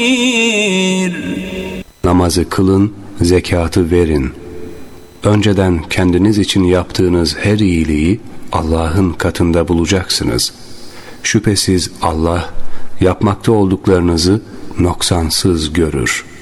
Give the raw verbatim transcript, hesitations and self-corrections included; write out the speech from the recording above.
Namazı kılın, zekatı verin. Önceden kendiniz için yaptığınız her iyiliği Allah'ın katında bulacaksınız. Şüphesiz Allah yapmakta olduklarınızı noksansız görür.